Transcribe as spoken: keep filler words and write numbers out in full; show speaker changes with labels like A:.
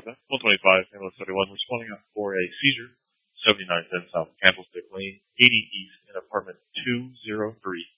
A: one twenty-five, ambulance thirty-one, responding for a seizure, seventy-nine ten South Candlestick Lane, eighty East, in apartment two oh three.